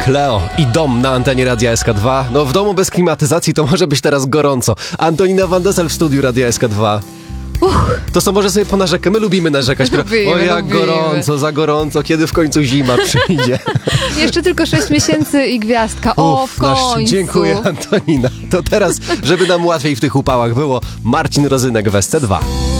Cleo i Dom na antenie Radia SK2. No w domu bez klimatyzacji to może być teraz gorąco. Antonina Van Dessel w studiu Radia SK2. To co, może sobie ponarzekać? My lubimy narzekać. O jak gorąco, za gorąco, kiedy w końcu zima przyjdzie. Jeszcze tylko 6 miesięcy i gwiazdka. O, w końcu. Dziękuję, Antonina. To teraz, żeby nam łatwiej w tych upałach było, Marcin Rozynek w SC2.